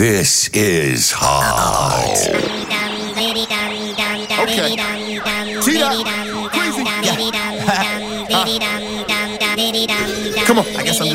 This is hot. Okay. T-Dot. Crazy. Come on. I guess I'm